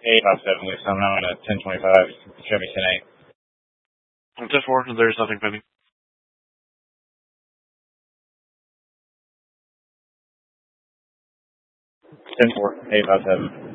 857, Lisa. I'm now on a 1025 Chevy Senate. 10-4, there's nothing pending. 10-4, 857.